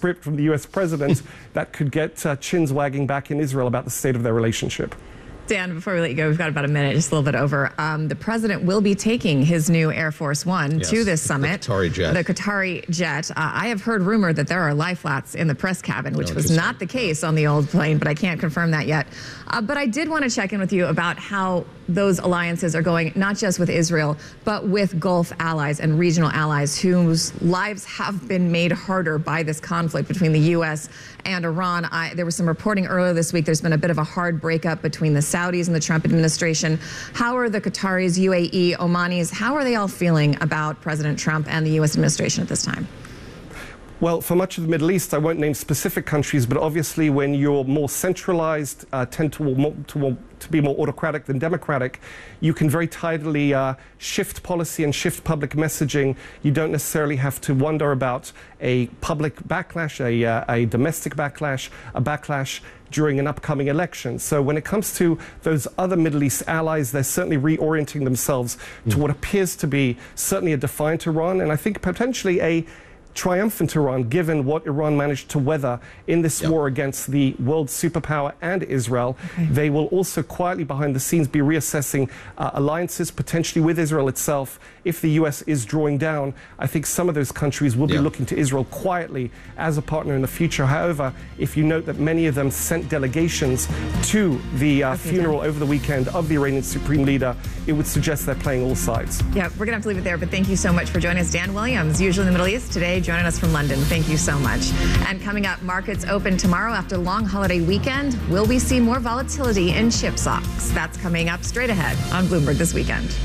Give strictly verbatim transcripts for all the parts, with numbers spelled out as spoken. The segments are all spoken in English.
script from the U S president that could get uh, chins wagging back in Israel about the state of their relationship. Dan, before we let you go, we've got about a minute, just a little bit over. Um, the president will be taking his new Air Force One yes, to this summit. The Qatari jet. The Qatari jet. Uh, I have heard rumor that there are lie flats in the press cabin, which oh, was not the case on the old plane, but I can't confirm that yet. Uh, but I did want to check in with you about how those alliances are going, not just with Israel, but with Gulf allies and regional allies whose lives have been made harder by this conflict between the U S and Iran. I, there was some reporting earlier this week. There's been a bit of a hard breakup between the Saudis and the Trump administration. How are the Qataris, U A E, Omanis, how are they all feeling about President Trump and the U S administration at this time? Well, for much of the Middle East, I won't name specific countries, but obviously when you're more centralized, uh, tend to, more, to, more, to be more autocratic than democratic, you can very tidily uh, shift policy and shift public messaging. You don't necessarily have to wonder about a public backlash, a, uh, a domestic backlash, a backlash during an upcoming election. So when it comes to those other Middle East allies, they're certainly reorienting themselves mm. to what appears to be certainly a defiant Iran, and I think potentially a triumphant Iran, given what Iran managed to weather in this yep. war against the world superpower and Israel. Okay. They will also quietly behind the scenes be reassessing uh, alliances, potentially with Israel itself. If the U S is drawing down, I think some of those countries will be yep. looking to Israel quietly as a partner in the future. However, if you note that many of them sent delegations to the uh, okay, funeral Dan. over the weekend of the Iranian Supreme Leader, it would suggest they're playing all sides. Yeah, we're going to have to leave it there, but thank you so much for joining us. Dan Williams, usually in the Middle East, today joining us from London. Thank you so much. And coming up, markets open tomorrow after a long holiday weekend. Will we see more volatility in chip stocks? That's coming up straight ahead on Bloomberg This Weekend.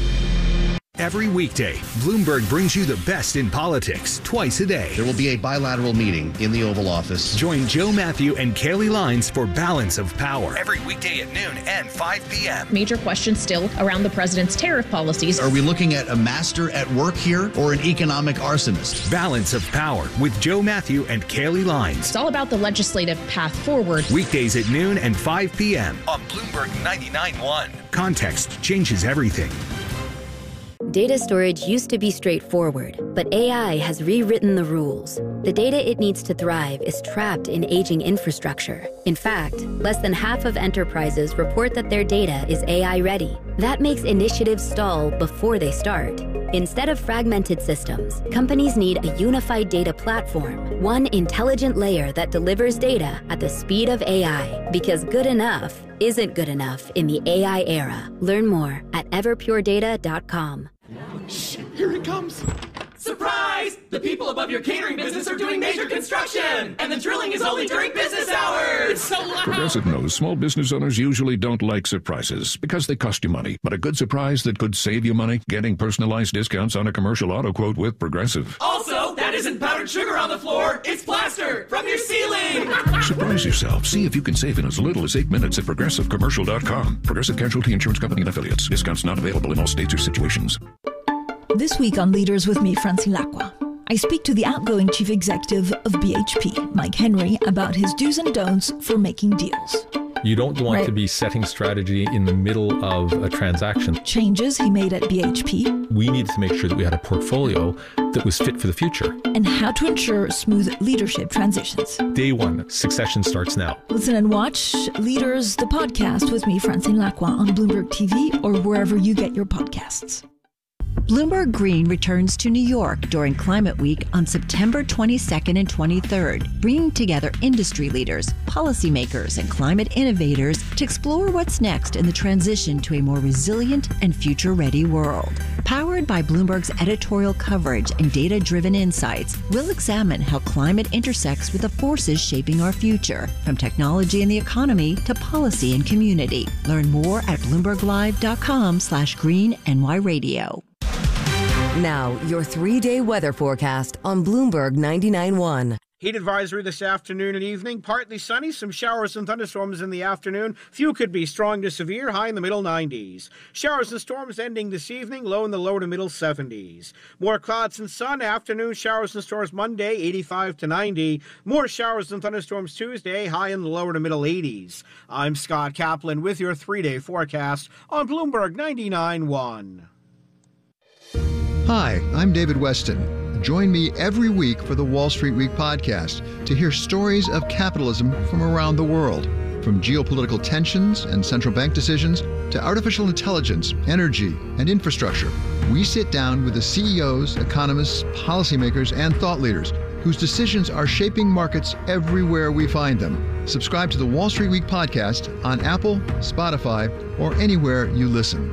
Every weekday, Bloomberg brings you the best in politics twice a day. There will be a bilateral meeting in the Oval Office. Join Joe Matthew and Kaylee Lines for Balance of Power every weekday at noon and five p.m. Major questions still around the president's tariff policies. Are we looking at a master at work here or an economic arsonist? Balance of Power with Joe Matthew and Kaylee Lines. It's all about the legislative path forward. Weekdays at noon and five p.m. on Bloomberg ninety-nine point one. Context changes everything. Data storage used to be straightforward, but A I has rewritten the rules. The data it needs to thrive is trapped in aging infrastructure. In fact, less than half of enterprises report that their data is A I ready. That makes initiatives stall before they start. Instead of fragmented systems, companies need a unified data platform, one intelligent layer that delivers data at the speed of A I, because good enough isn't good enough in the A I era. Learn more at everpure data dot com. Shh, here it comes. Surprise! The people above your catering business are doing major construction, and the drilling is only during business hours. It's so loud. Progressive knows small business owners usually don't like surprises because they cost you money. But a good surprise that could save you money? Getting personalized discounts on a commercial auto quote with Progressive. Also, that isn't powdered sugar on the floor. It's plaster from your ceiling. Surprise yourself. See if you can save in as little as eight minutes at progressive commercial dot com. Progressive Casualty Insurance Company and Affiliates. Discounts not available in all states or situations. This week on Leaders with me, Francine Lacqua, I speak to the outgoing chief executive of B H P, Mike Henry, about his do's and don'ts for making deals. You don't want right. to be setting strategy in the middle of a transaction. Changes he made at B H P. We needed to make sure that we had a portfolio that was fit for the future. And how to ensure smooth leadership transitions. Day one, succession starts now. Listen and watch Leaders, the podcast with me, Francine Lacqua, on Bloomberg T V or wherever you get your podcasts. Bloomberg Green returns to New York during Climate Week on September twenty-second and twenty-third, bringing together industry leaders, policymakers, and climate innovators to explore what's next in the transition to a more resilient and future-ready world. Powered by Bloomberg's editorial coverage and data-driven insights, we'll examine how climate intersects with the forces shaping our future, from technology and the economy to policy and community. Learn more at bloomberg live dot com slash green N Y radio. Now, your three-day weather forecast on Bloomberg ninety-nine point one. Heat advisory this afternoon and evening. Partly sunny, some showers and thunderstorms in the afternoon. Few could be strong to severe, high in the middle nineties. Showers and storms ending this evening, low in the low to middle seventies. More clouds and sun, afternoon showers and storms Monday, eighty-five to ninety. More showers and thunderstorms Tuesday, high in the lower to middle eighties. I'm Scott Kaplan with your three-day forecast on Bloomberg ninety-nine point one. Hi, I'm David Weston. Join me every week for the Wall Street Week podcast to hear stories of capitalism from around the world. From geopolitical tensions and central bank decisions to artificial intelligence, energy, and infrastructure, we sit down with the C E Os, economists, policymakers, and thought leaders whose decisions are shaping markets everywhere we find them. Subscribe to the Wall Street Week podcast on Apple, Spotify, or anywhere you listen.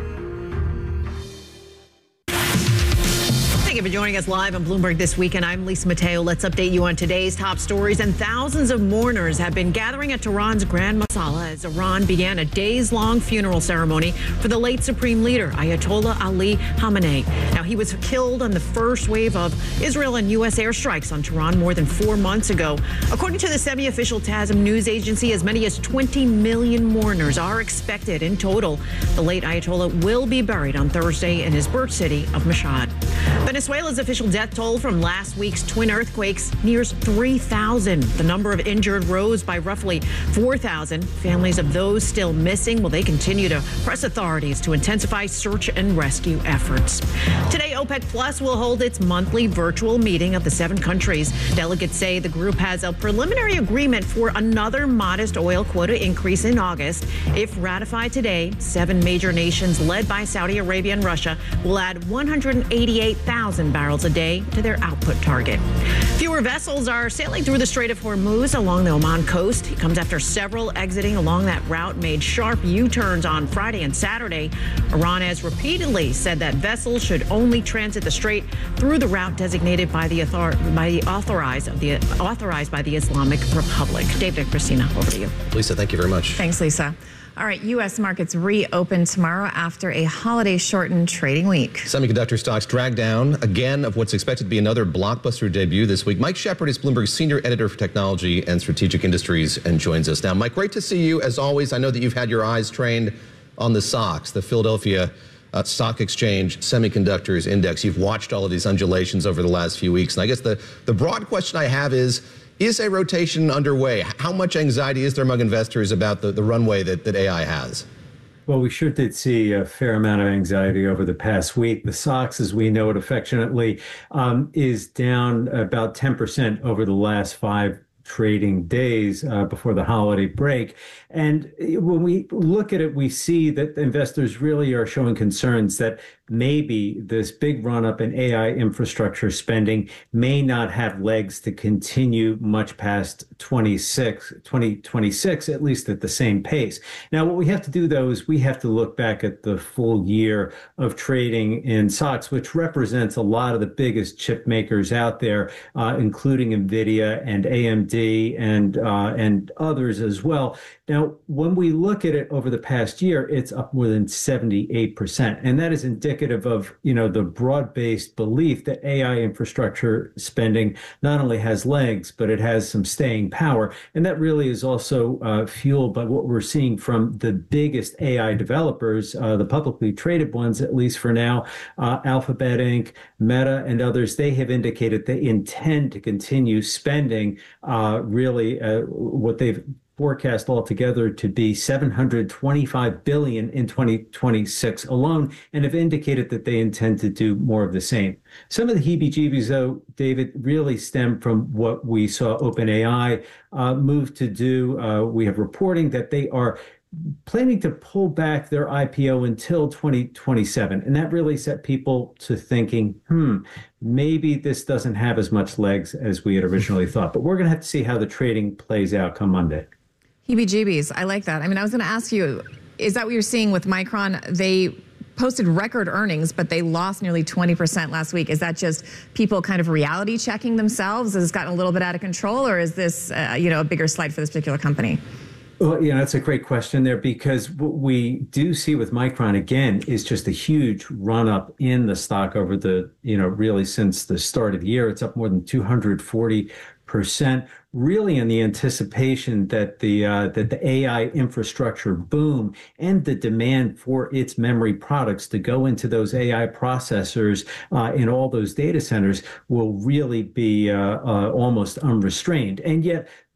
Thank you for joining us live on Bloomberg This Weekend. I'm Lisa Mateo. Let's update you on today's top stories. And thousands of mourners have been gathering at Tehran's Grand Masala as Iran began a days-long funeral ceremony for the late supreme leader, Ayatollah Ali Khamenei. Now, he was killed on the first wave of Israel and U S airstrikes on Tehran more than four months ago. According to the semi-official Tasm news agency, as many as twenty million mourners are expected in total. The late Ayatollah will be buried on Thursday in his birth city of Mashhad. Venezuela's official death toll from last week's twin earthquakes nears three thousand. The number of injured rose by roughly four thousand. Families of those still missing, well, they continue to press authorities to intensify search and rescue efforts. Today, OPEC Plus will hold its monthly virtual meeting of the seven countries. Delegates say the group has a preliminary agreement for another modest oil quota increase in August. If ratified today, seven major nations led by Saudi Arabia and Russia will add one hundred eighty-eight thousand barrels a day to their output target. Fewer vessels are sailing through the Strait of Hormuz along the Oman coast. It comes after several exiting along that route made sharp U-turns on Friday and Saturday. Iran has repeatedly said that vessels should only transit the strait through the route designated by the, author by the authorized of the authorized by the Islamic Republic. David and Christina, over to you. Lisa, thank you very much. Thanks, Lisa. All right, U S markets reopen tomorrow after a holiday-shortened trading week. Semiconductor stocks drag down again of what's expected to be another blockbuster debut this week. Mike Shepard is Bloomberg's senior editor for technology and strategic industries and joins us now. Mike, great to see you as always. I know that you've had your eyes trained on the S O X, the Philadelphia uh, Stock Exchange Semiconductors Index. You've watched all of these undulations over the last few weeks. And I guess the, the broad question I have is, Is a rotation underway? How much anxiety is there among investors about the, the runway that, that A I has? Well, we sure did see a fair amount of anxiety over the past week. The S O X, as we know it affectionately, um, is down about ten percent over the last five trading days uh, before the holiday break. And when we look at it, we see that investors really are showing concerns that maybe this big run up in A I infrastructure spending may not have legs to continue much past twenty-six, twenty twenty-six, at least at the same pace. Now, what we have to do, though, is we have to look back at the full year of trading in S O X, which represents a lot of the biggest chip makers out there, uh, including NVIDIA and A M D and uh, and others as well. Now, when we look at it over the past year, it's up more than seventy-eight percent. And that is indicative of, you know, the broad-based belief that A I infrastructure spending not only has legs, but it has some staying power. And that really is also uh, fueled by what we're seeing from the biggest A I developers, uh, the publicly traded ones, at least for now, uh, Alphabet Incorporated, Meta, and others. They have indicated they intend to continue spending uh, really uh, what they've forecast altogether to be seven hundred twenty-five billion dollars in twenty twenty-six alone, and have indicated that they intend to do more of the same. Some of the heebie-jeebies, though, David, really stem from what we saw OpenAI uh, move to do. Uh, we have reporting that they are planning to pull back their I P O until twenty twenty-seven. And that really set people to thinking, hmm, maybe this doesn't have as much legs as we had originally thought. But we're going to have to see how the trading plays out come Monday. Heebie-jeebies. I like that. I mean, I was going to ask you, is that what you're seeing with Micron? They posted record earnings, but they lost nearly twenty percent last week. Is that just people kind of reality checking themselves? Has it gotten a little bit out of control, or is this, uh, you know, a bigger slide for this particular company? Well, yeah, that's a great question there, because what we do see with Micron, again, is just a huge run up in the stock over the, you know, really since the start of the year. It's up more than two hundred forty percent, really in the anticipation that the uh, that the A I infrastructure boom and the demand for its memory products to go into those A I processors uh, in all those data centers will really be uh, uh, almost unrestrained. And yet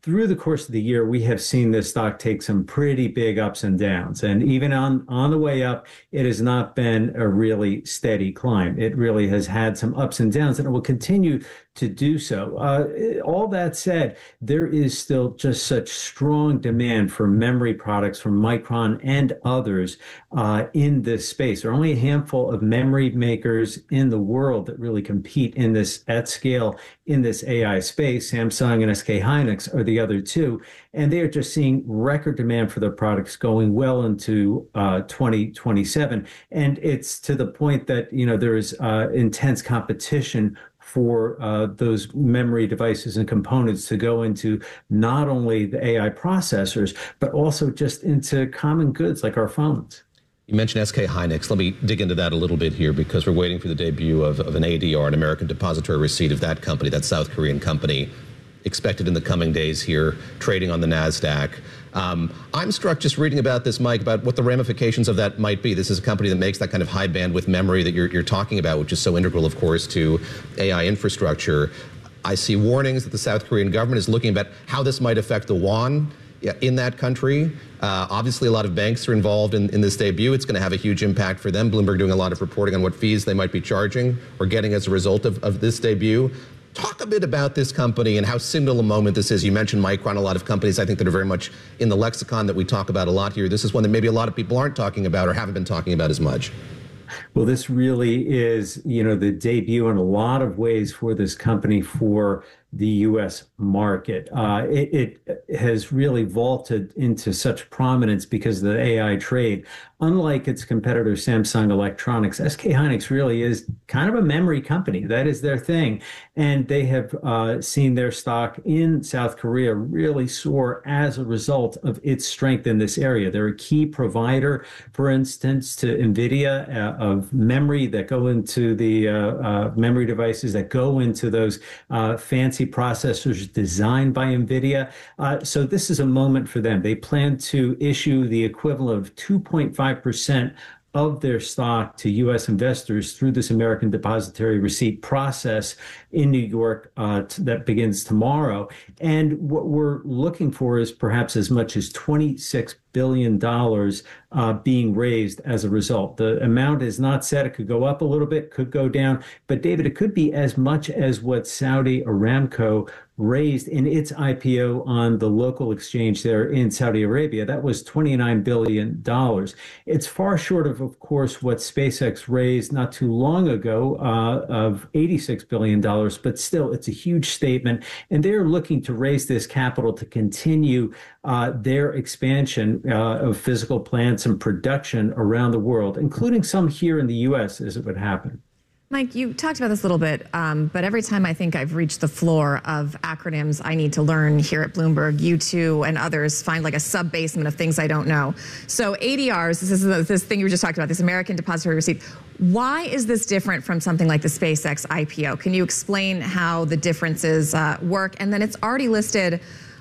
through the course of the year, we have seen this stock take some pretty big ups and downs. And even on, on the way up, it has not been a really steady climb. It really has had some ups and downs, and it will continue to do so. Uh, all that said, there is still just such strong demand for memory products from Micron and others uh, in this space. There are only a handful of memory makers in the world that really compete in this at scale in this A I space. Samsung and S K Hynix are the other two, and they are just seeing record demand for their products going well into uh, twenty twenty-seven. And it's to the point that, you know, there is uh, intense competition for uh, those memory devices and components to go into not only the A I processors, but also just into common goods like our phones. You mentioned S K Hynix. Let me dig into that a little bit here, because we're waiting for the debut of, of an A D R, an American Depository Receipt of that company, that South Korean company, expected in the coming days here, trading on the NASDAQ. Um, I'm struck just reading about this, Mike, about what the ramifications of that might be. This is a company that makes that kind of high bandwidth memory that you're, you're talking about, which is so integral, of course, to A I infrastructure. I see warnings that the South Korean government is looking at how this might affect the won in that country. Uh, obviously, a lot of banks are involved in, in this debut. It's going to have a huge impact for them. Bloomberg doing a lot of reporting on what fees they might be charging or getting as a result of, of this debut. Talk a bit about this company and how signal a moment this is. You mentioned Micron, a lot of companies I think that are very much in the lexicon that we talk about a lot here. This is one that maybe a lot of people aren't talking about or haven't been talking about as much. Well, this really is, you know, the debut in a lot of ways for this company for the U S market. Uh, it, it has really vaulted into such prominence because of the A I trade. Unlike its competitor, Samsung Electronics, S K Hynix really is kind of a memory company. That is their thing. And they have uh, seen their stock in South Korea really soar as a result of its strength in this area. They're a key provider, for instance, to NVIDIA uh, of memory that go into the uh, uh, memory devices that go into those uh, fancy processors designed by NVIDIA. Uh, so this is a moment for them. They plan to issue the equivalent of two point five percent of their stock to U S investors through this American Depository Receipt process in New York uh, t- that begins tomorrow. And what we're looking for is perhaps as much as twenty-six billion dollars uh, being raised as a result. The amount is not set. It could go up a little bit, could go down. But David, it could be as much as what Saudi Aramco raised in its I P O on the local exchange there in Saudi Arabia. That was twenty-nine billion dollars. It's far short of, of course, what SpaceX raised not too long ago uh, of eighty-six billion dollars, but still, it's a huge statement. And they're looking to raise this capital to continue uh, their expansion uh, of physical plants and production around the world, including some here in the U S as it would happen. Mike, you talked about this a little bit, um, but every time I think I've reached the floor of acronyms I need to learn here at Bloomberg, you two and others find like a sub-basement of things I don't know. So A D Rs, this is this thing you were just talking about, this American Depository Receipt. Why is this different from something like the SpaceX I P O? Can you explain how the differences uh, work? And then it's already listed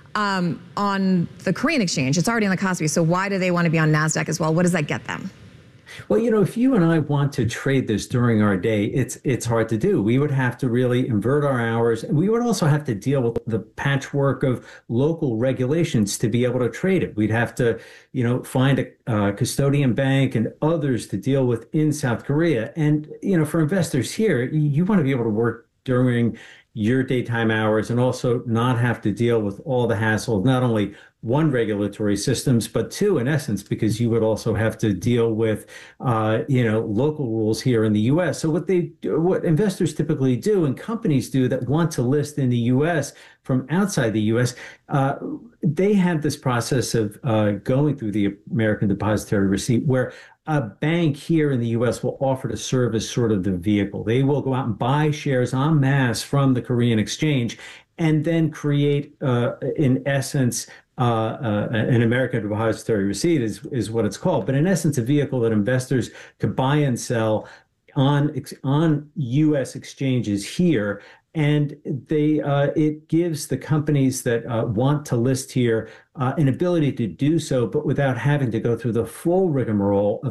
um, on the Korean exchange. It's already on the Kospi. So why do they want to be on NASDAQ as well? What does that get them? Well, you know, if you and I want to trade this during our day, it's it's hard to do. We would have to really invert our hours. And we would also have to deal with the patchwork of local regulations to be able to trade it. We'd have to, you know, find a uh, custodian bank and others to deal with in South Korea. And, you know, for investors here, you want to be able to work during your daytime hours and also not have to deal with all the hassle of not only one, regulatory systems, but two, in essence, because you would also have to deal with, uh, you know, local rules here in the U S. So what they, do, what investors typically do and companies do that want to list in the U S from outside the U S, uh, they have this process of uh, going through the American Depository Receipt where a bank here in the U S will offer to serve as sort of the vehicle. They will go out and buy shares en masse from the Korean exchange and then create, uh, in essence, Uh, uh, an American Depository Receipt is, is what it's called. But in essence, a vehicle that investors could buy and sell on, on U S exchanges here. And they uh, it gives the companies that uh, want to list here uh, an ability to do so, but without having to go through the full rigmarole of a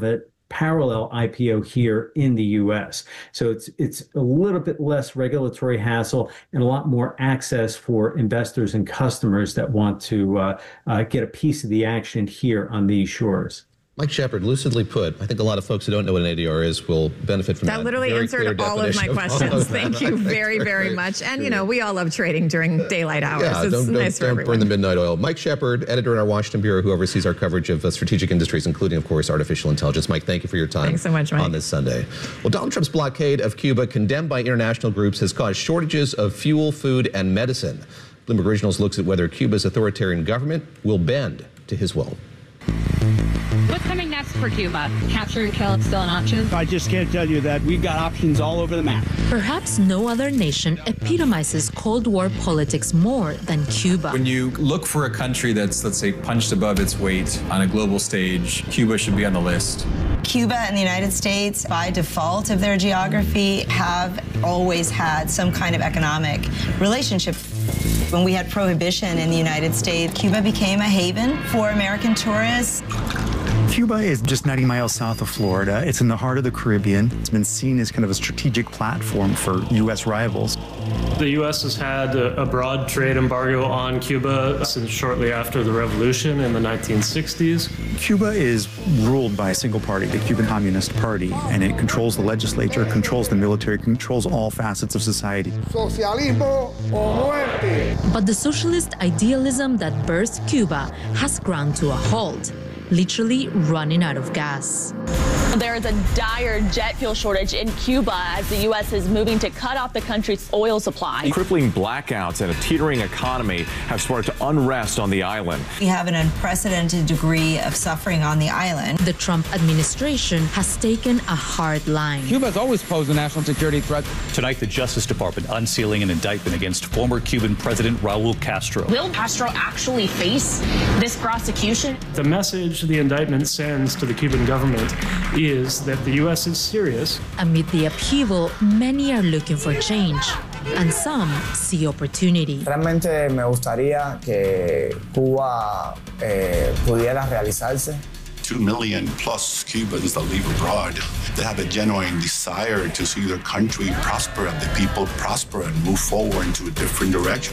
parallel I P O here in the U S. So it's it's a little bit less regulatory hassle and a lot more access for investors and customers that want to uh, uh, get a piece of the action here on these shores. Mike Shepard, lucidly put, I think a lot of folks who don't know what an A D R is will benefit from that. That literally answered all of my questions. Thank you very, very much. And, you know, we all love trading during daylight hours. Yeah, it's don't, nice don't, for don't burn the midnight oil. Mike Shepard, editor in our Washington Bureau, who oversees our coverage of uh, strategic industries, including, of course, artificial intelligence. Mike, thank you for your time. Thanks so much, Mike. On this Sunday. Well, Donald Trump's blockade of Cuba, condemned by international groups, has caused shortages of fuel, food, and medicine. Bloomberg Originals looks at whether Cuba's authoritarian government will bend to his will. What's coming next for Cuba? Capture and kill is still an option? I just can't tell you that. We've got options all over the map. Perhaps no other nation epitomizes Cold War politics more than Cuba. When you look for a country that's, let's say, punched above its weight on a global stage, Cuba should be on the list. Cuba and the United States, by default of their geography, have always had some kind of economic relationship. When we had prohibition in the United States, Cuba became a haven for American tourists. Cuba is just ninety miles south of Florida. It's in the heart of the Caribbean. It's been seen as kind of a strategic platform for U S rivals. The U S has had a, a broad trade embargo on Cuba since shortly after the revolution in the nineteen sixties. Cuba is ruled by a single party, the Cuban Communist Party, and it controls the legislature, controls the military, controls all facets of society. Socialismo o muerte. But the socialist idealism that birthed Cuba has ground to a halt, literally running out of gas. There is a dire jet fuel shortage in Cuba as the U S is moving to cut off the country's oil supply. Crippling blackouts and a teetering economy have sparked unrest on the island. We have an unprecedented degree of suffering on the island. The Trump administration has taken a hard line. Cuba has always posed a national security threat. Tonight, the Justice Department unsealing an indictment against former Cuban President Raul Castro. Will Castro actually face this prosecution? The message the indictment sends to the Cuban government is that the U S is serious. Amid the upheaval, many are looking for change, and some see opportunity. Realmente me gustaría que Cuba eh, pudiera realizarse. Two million plus Cubans that live abroad, they have a genuine desire to see their country prosper and the people prosper and move forward into a different direction.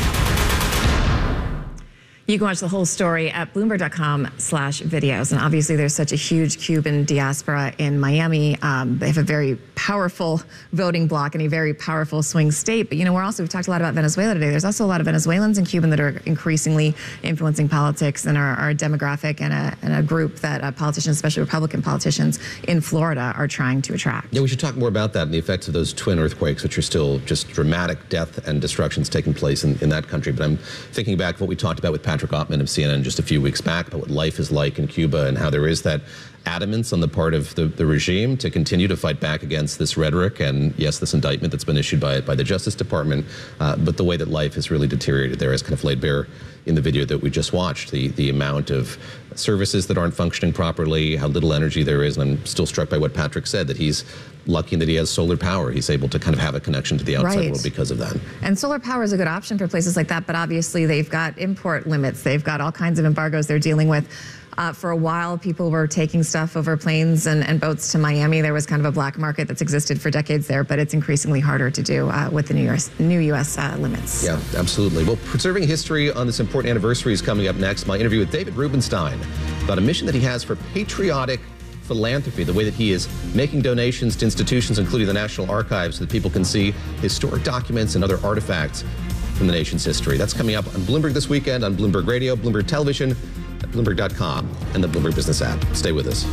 You can watch the whole story at Bloomberg.com slash videos. And obviously there's such a huge Cuban diaspora in Miami. Um, they have a very powerful voting bloc and a very powerful swing state. But, you know, we're also, we've talked a lot about Venezuela today. There's also a lot of Venezuelans and Cuban that are increasingly influencing politics and are, are a demographic and a, and a group that uh, politicians, especially Republican politicians in Florida, are trying to attract. Yeah, we should talk more about that and the effects of those twin earthquakes, which are still just dramatic death and destructions taking place in, in that country. But I'm thinking back to what we talked about with Patrick Ottman of C N N just a few weeks back about what life is like in Cuba and how there is that adamance on the part of the, the regime to continue to fight back against this rhetoric and, yes, this indictment that's been issued by, by the Justice Department, uh, but the way that life has really deteriorated there is kind of laid bare in the video that we just watched, the, the amount of services that aren't functioning properly, how little energy there is, and I'm still struck by what Patrick said, that he's lucky that he has solar power. He's able to kind of have a connection to the outside Right. world because of that. And solar power is a good option for places like that, but obviously they've got import limits. They've got all kinds of embargoes they're dealing with. Uh, for a while, people were taking stuff over planes and, and boats to Miami. There was kind of a black market that's existed for decades there, but it's increasingly harder to do uh, with the new U S, new U S uh, limits. Yeah, absolutely. Well, preserving history on this important anniversary is coming up next. My interview with David Rubenstein about a mission that he has for patriotic philanthropy, the way that he is making donations to institutions, including the National Archives, so that people can see historic documents and other artifacts from the nation's history. That's coming up on Bloomberg this weekend, on Bloomberg Radio, Bloomberg Television, at Bloomberg dot com, and the Bloomberg Business app. Stay with us.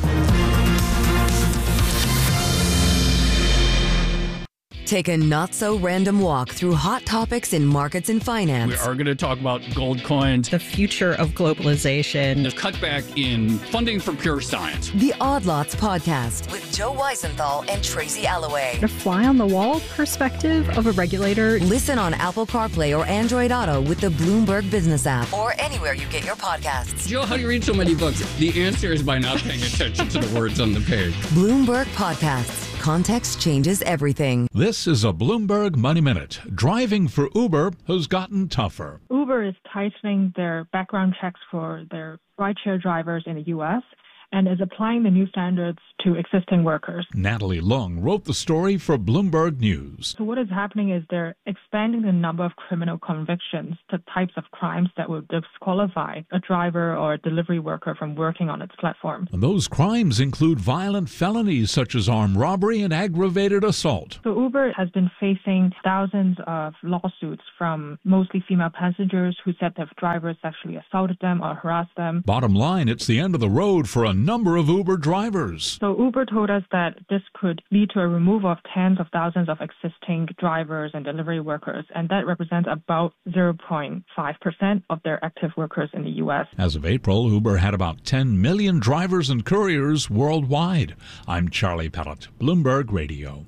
Take a not-so-random walk through hot topics in markets and finance. We are going to talk about gold coins, the future of globalization, the cutback in funding for pure science. The Odd Lots Podcast with Joe Weisenthal and Tracy Alloway. A fly-on-the-wall perspective of a regulator. Listen on Apple CarPlay or Android Auto with the Bloomberg Business app or anywhere you get your podcasts. Joe, how do you read so many books? The answer is by not paying attention to the words on the page. Bloomberg Podcasts. Context changes everything. This is a Bloomberg Money Minute. Driving for Uber has gotten tougher. Uber is tightening their background checks for their rideshare drivers in the U S, and is applying the new standards to existing workers. Natalie Lung wrote the story for Bloomberg News. So what is happening is they're expanding the number of criminal convictions to types of crimes that would disqualify a driver or a delivery worker from working on its platform. And those crimes include violent felonies such as armed robbery and aggravated assault. So Uber has been facing thousands of lawsuits from mostly female passengers who said that drivers sexually assaulted them or harassed them. Bottom line, it's the end of the road for a number of Uber drivers. So Uber told us that this could lead to a removal of tens of thousands of existing drivers and delivery workers, and that represents about zero point five percent of their active workers in the U S. As of April, Uber had about ten million drivers and couriers worldwide. I'm Charlie Pellet, Bloomberg Radio.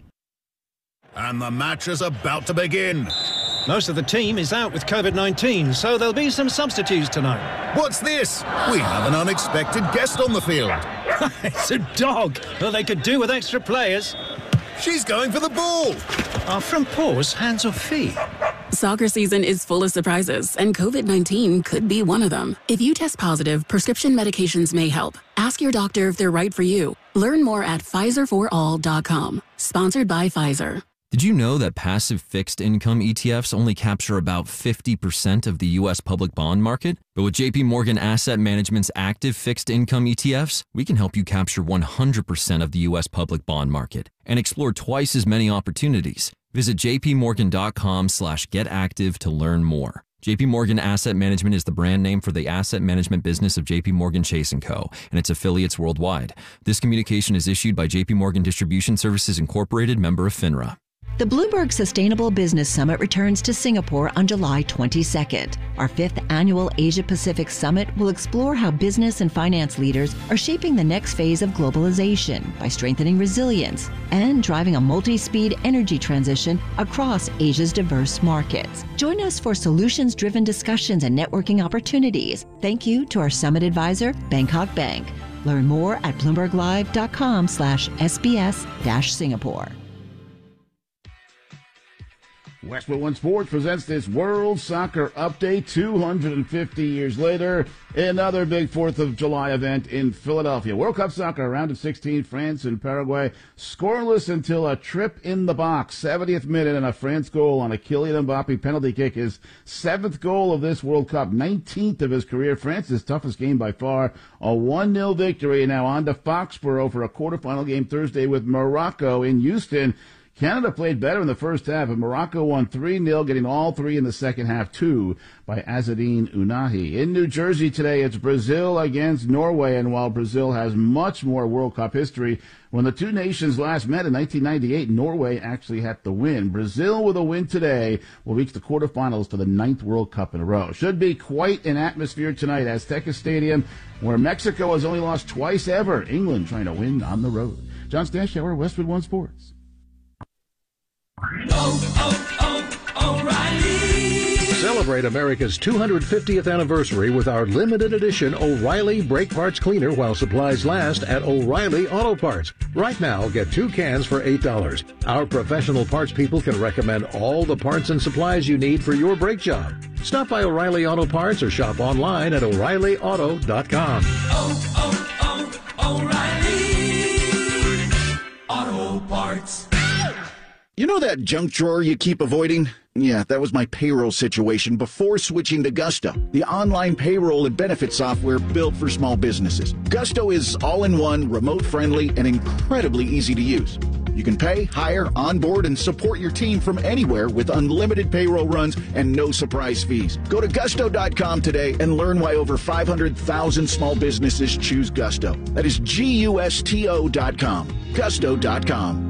And the match is about to begin. Most of the team is out with COVID nineteen, so there'll be some substitutes tonight. What's this? We have an unexpected guest on the field. It's a dog. Well, they could do with extra players. She's going for the ball. Are front paws hands or feet? Soccer season is full of surprises, and COVID nineteen could be one of them. If you test positive, prescription medications may help. Ask your doctor if they're right for you. Learn more at Pfizer for all dot com. Sponsored by Pfizer. Did you know that passive fixed income E T Fs only capture about fifty percent of the U S public bond market? But with J P Morgan Asset Management's active fixed income E T Fs, we can help you capture one hundred percent of the U S public bond market and explore twice as many opportunities. Visit jpmorgan.com slash get active to learn more. J P Morgan Asset Management is the brand name for the asset management business of J P Morgan Chase and Co. and its affiliates worldwide. This communication is issued by J P Morgan Distribution Services Incorporated, member of FINRA. The Bloomberg Sustainable Business Summit returns to Singapore on July twenty-second. Our fifth annual Asia-Pacific Summit will explore how business and finance leaders are shaping the next phase of globalization by strengthening resilience and driving a multi-speed energy transition across Asia's diverse markets. Join us for solutions-driven discussions and networking opportunities. Thank you to our summit advisor, Bangkok Bank. Learn more at bloomberglive.com slash SBS dash Singapore. Westwood One Sports presents this World Soccer Update two hundred fifty years later. Another big fourth of July event in Philadelphia. World Cup Soccer, round of sixteen, France and Paraguay. Scoreless until a trip in the box. seventieth minute and a France goal on a Kylian Mbappe penalty kick. His seventh goal of this World Cup, nineteenth of his career. France's toughest game by far. A one nil victory. Now on to Foxborough for a quarterfinal game Thursday with Morocco in Houston. Canada played better in the first half, and Morocco won three nil, getting all three in the second half, two by Azzedine Ounahi. In New Jersey today, it's Brazil against Norway, and while Brazil has much more World Cup history, when the two nations last met in nineteen ninety-eight, Norway actually had to win. Brazil, with a win today, will reach the quarterfinals for the ninth World Cup in a row. Should be quite an atmosphere tonight at Azteca Stadium, where Mexico has only lost twice ever. England trying to win on the road. John Stashower, Westwood One Sports. Oh, oh, oh, O'Reilly! Celebrate America's two hundred fiftieth anniversary with our limited edition O'Reilly Brake Parts Cleaner while supplies last at O'Reilly Auto Parts. Right now, get two cans for eight dollars. Our professional parts people can recommend all the parts and supplies you need for your brake job. Stop by O'Reilly Auto Parts or shop online at O'Reilly Auto dot com. Oh, oh, oh, O'Reilly Auto Parts. You know that junk drawer you keep avoiding? Yeah, that was my payroll situation before switching to Gusto, the online payroll and benefit software built for small businesses. Gusto is all-in-one, remote-friendly, and incredibly easy to use. You can pay, hire, onboard, and support your team from anywhere with unlimited payroll runs and no surprise fees. Go to gusto dot com today and learn why over five hundred thousand small businesses choose Gusto. That is G U S T O dot com. Gusto dot com.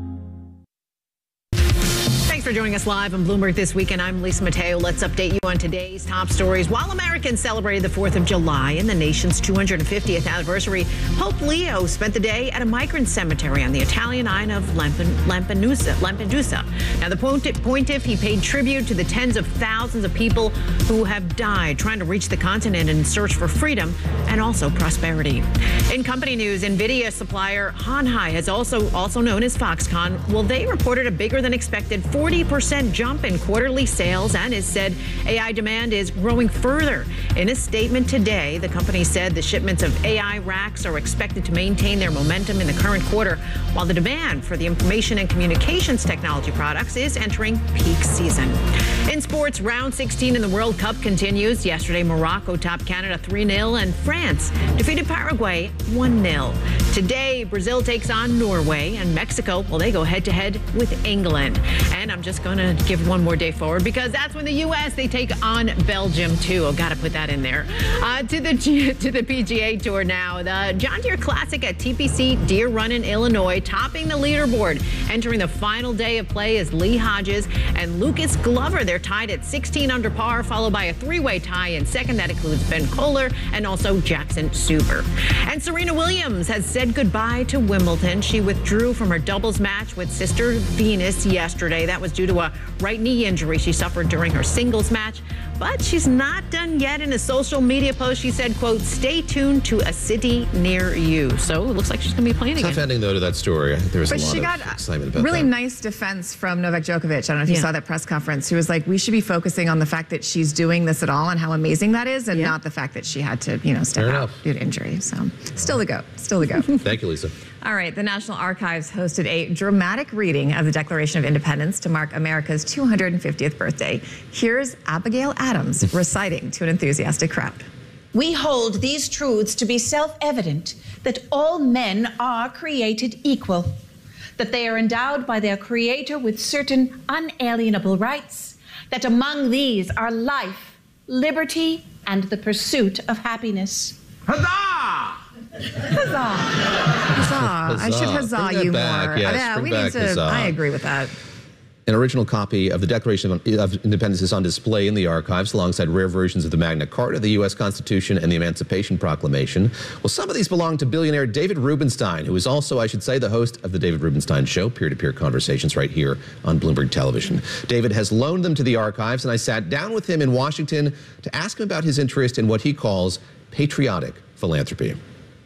For joining us live on Bloomberg This Weekend, I'm Lisa Mateo. Let's update you on today's top stories. While Americans celebrated the fourth of July and the nation's two hundred fiftieth anniversary, Pope Leo spent the day at a migrant cemetery on the Italian island of Lampedusa. Lampedusa. Now, the pontiff, he paid tribute to the tens of thousands of people who have died trying to reach the continent in search for freedom and also prosperity. In company news, NVIDIA supplier Hon Hai has also, also known as Foxconn, well, they reported a bigger than expected forty percent jump in quarterly sales and has said A I demand is growing further. In a statement today, the company said the shipments of A I racks are expected to maintain their momentum in the current quarter, while the demand for the information and communications technology products is entering peak season. In sports, round sixteen in the World Cup continues. Yesterday, Morocco topped Canada three nil, and France defeated Paraguay one nil. Today, Brazil takes on Norway, and Mexico, well, they go head-to-head with England. And I'm just going to give one more day forward because that's when the U S, they take on Belgium, too. Oh, got to put that in there. Uh, to the G- to the P G A Tour now. The John Deere Classic at T P C Deer Run in Illinois, topping the leaderboard. Entering the final day of play is Lee Hodges and Lucas Glover. They're tied at sixteen under par, followed by a three-way tie in second. That includes Ben Kohler and also Jackson Suber. And Serena Williams has said goodbye to Wimbledon. She withdrew from her doubles match with sister Venus yesterday. That was due to a right knee injury she suffered during her singles match. But she's not done yet. In a social media post, she said, quote, "Stay tuned to a city near you." So it looks like she's going to be playing again. Tough ending, though, to that story. I think there was But a lot she of got excitement about really that. nice defense from Novak Djokovic. I don't know if you Yeah. saw that press conference. She was like, we should be focusing on the fact that she's doing this at all and how amazing that is, and Yeah. not the fact that she had to, you know, step Fair out enough. due to injury. So still the go. Still the go. Thank you, Lisa. All right, the National Archives hosted a dramatic reading of the Declaration of Independence to mark America's two hundred fiftieth birthday. Here's Abigail Adams reciting to an enthusiastic crowd. We hold these truths to be self-evident, that all men are created equal, that they are endowed by their Creator with certain unalienable rights, that among these are life, liberty, and the pursuit of happiness. Huzzah! Huzzah! Huzzah! I should huzzah Bring that you back. more. Yes, yeah, bring we back need to. huzzah. I agree with that. An original copy of the Declaration of Independence is on display in the archives alongside rare versions of the Magna Carta, the U S Constitution, and the Emancipation Proclamation. Well, some of these belong to billionaire David Rubenstein, who is also, I should say, the host of the David Rubenstein Show, peer-to-peer conversations right here on Bloomberg Television. David has loaned them to the archives, and I sat down with him in Washington to ask him about his interest in what he calls patriotic philanthropy.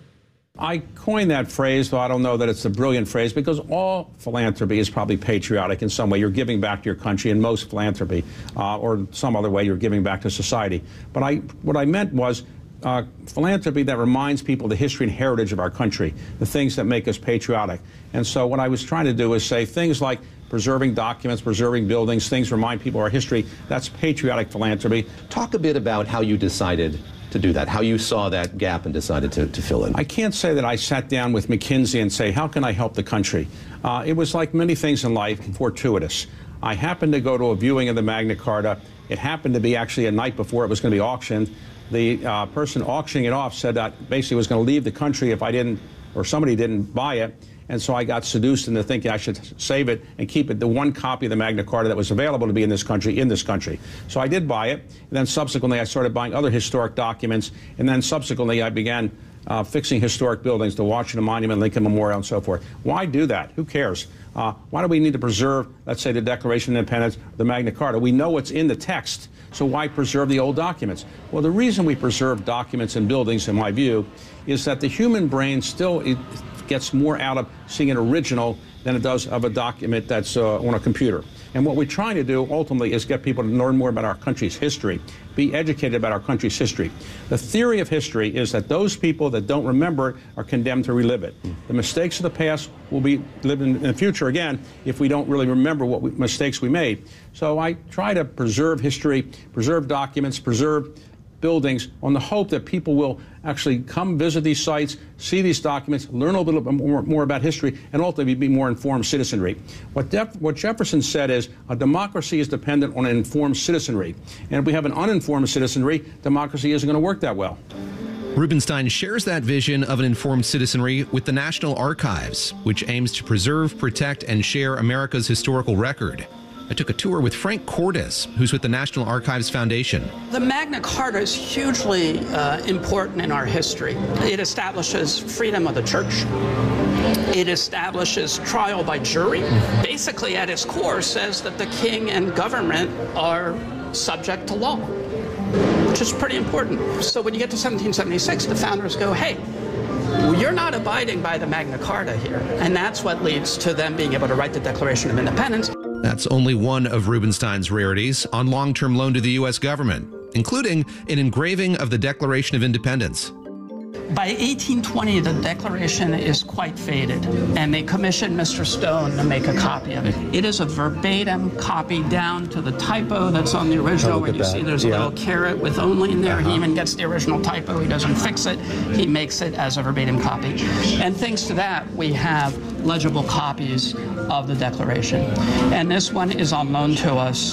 I coined that phrase, though I don't know that it's a brilliant phrase, because all philanthropy is probably patriotic in some way. You're giving back to your country in most philanthropy, uh, or some other way you're giving back to society. But I, what I meant was uh, philanthropy that reminds people the history and heritage of our country, the things that make us patriotic. And so what I was trying to do is say things like preserving documents, preserving buildings, things remind people of our history. That's patriotic philanthropy. Talk a bit about how you decided to do that, how you saw that gap and decided to, to fill in. I can't say that I sat down with McKinsey and say, how can I help the country? Uh, it was like many things in life, fortuitous. I happened to go to a viewing of the Magna Carta. It happened to be actually a night before it was going to be auctioned. The uh, person auctioning it off said that basically was going to leave the country if I didn't, or somebody didn't buy it. And so I got seduced into thinking I should save it and keep it, the one copy of the Magna Carta that was available to be in this country, in this country. So I did buy it. And then subsequently, I started buying other historic documents. And then subsequently, I began uh, fixing historic buildings, the Washington Monument, Lincoln Memorial, and so forth. Why do that? Who cares? Uh, why do we need to preserve, let's say, the Declaration of Independence, the Magna Carta? We know what's in the text. So why preserve the old documents? Well, the reason we preserve documents and buildings, in my view, is that the human brain still it gets more out of seeing an original than it does of a document that's uh, on a computer. And what we're trying to do ultimately is get people to learn more about our country's history, be educated about our country's history. The theory of history is that those people that don't remember it are condemned to relive it. The mistakes of the past will be lived in the future again if we don't really remember what we, mistakes we made. So I try to preserve history, preserve documents, preserve buildings on the hope that people will actually come visit these sites, see these documents, learn a little bit more, more about history, and ultimately be more informed citizenry. What, Def, what Jefferson said is a democracy is dependent on an informed citizenry. And if we have an uninformed citizenry, democracy isn't going to work that well. Rubenstein shares that vision of an informed citizenry with the National Archives, which aims to preserve, protect, and share America's historical record. I took a tour with Frank Cordes, who's with the National Archives Foundation. The Magna Carta is hugely uh, important in our history. It establishes freedom of the church. It establishes trial by jury. Basically, at its core, says that the king and government are subject to law, which is pretty important. So when you get to seventeen seventy-six, the founders go, hey, you're not abiding by the Magna Carta here. And that's what leads to them being able to write the Declaration of Independence. That's only one of Rubenstein's rarities on long-term loan to the U S government. including an engraving of the Declaration of Independence. By eighteen twenty, the Declaration is quite faded, and they commissioned Mister Stone to make a copy of it. It is a verbatim copy down to the typo that's on the original. Oh, when you that. see there's Yeah. a little caret with only in there. Uh-huh. He even gets the original typo. He doesn't fix it. He makes it as a verbatim copy. And thanks to that, we have legible copies of the Declaration. And this one is on loan to us